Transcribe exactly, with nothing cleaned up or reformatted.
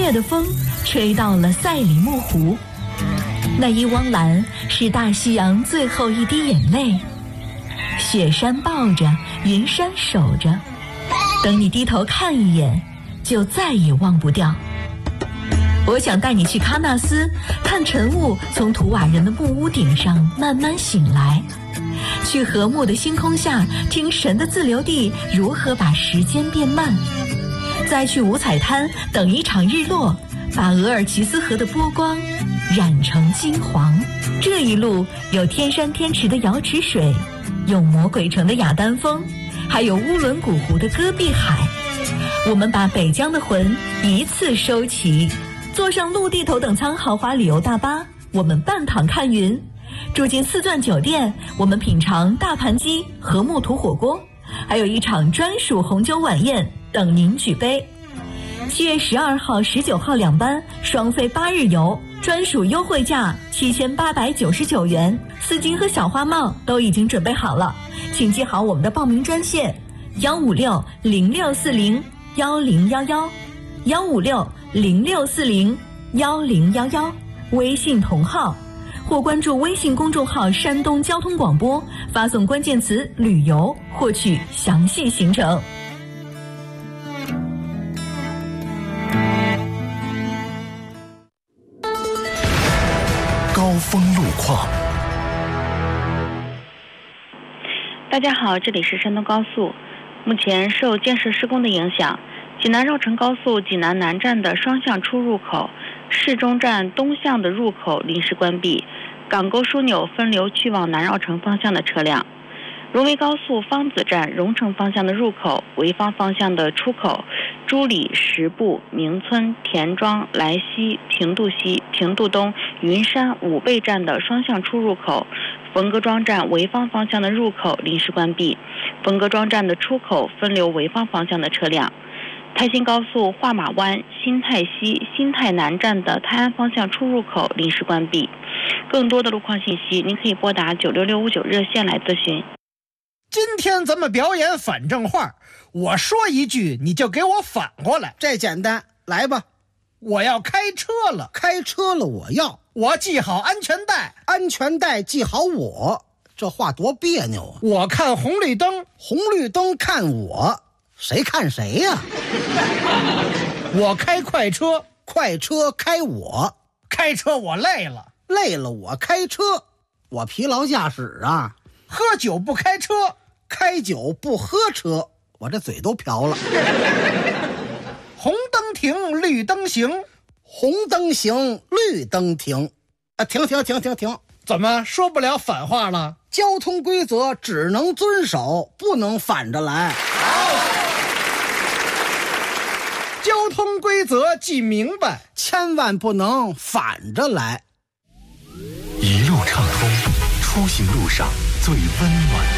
烈的风吹到了赛里木湖。那一汪蓝是大西洋最后一滴眼泪，雪山抱着，云山守着，等你低头看一眼，就再也忘不掉。我想带你去喀纳斯，看晨雾从图瓦人的木屋顶上慢慢醒来，去和睦的星空下听神的自留地如何把时间变慢，再去五彩滩等一场日落，把额尔齐斯河的波光染成金黄。这一路有天山天池的瑶池水，有魔鬼城的雅丹峰，还有乌伦古湖的戈壁海。我们把北疆的魂一次收齐，坐上陆地头等舱豪华旅游大巴，我们半躺看云，住进四钻酒店，我们品尝大盘鸡和木土火锅，还有一场专属红酒晚宴等您举杯。七月十二号、十九号两班双飞八日游，专属优惠价七千八百九十九元，丝巾和小花帽都已经准备好了，请记好我们的报名专线：幺五六零六四零幺零幺幺，幺五六零六四零幺零幺幺，微信同号，或关注微信公众号山东交通广播，发送关键词旅游获取详细行程。 高峰路况。 大家好，这里是山东高速。目前受建设施工的影响，济南绕城高速济南南站的双向出入口、市中站东向的入口临时关闭，港沟枢纽分流去往南绕城方向的车辆。荣威高速方子站荣城方向的入口、潍坊方向的出口、朱里、石埠、明村、田庄、莱西、平度西、平度东、云山、武备站的双向出入口、冯各庄站潍坊方向的入口临时关闭，冯各庄站的出口分流潍坊方向的车辆。泰新高速画马湾、新泰西、新泰南站的泰安方向出入口临时关闭。更多的路况信息，您可以拨打九六六五九热线来咨询。 今天咱们表演反正话，我说一句你就给我反过来。 这简单，来吧。 我要开车了， 开车了我要。 我系好安全带， 安全带系好我。这话多别扭啊。 我看红绿灯， 红绿灯看我，谁看谁呀？ 我开快车， 快车开我。 开车我累了， 累了我开车。我疲劳驾驶啊。 喝酒不开车， 开酒不喝车，我这嘴都瓢了。 红灯停，绿灯行， 红灯行，绿灯停。啊，停停停停停！ 怎么说不了反话了？ 交通规则只能遵守，不能反着来。 好，交通规则记明白， 千万不能反着来。 一路畅通，出行路上最温暖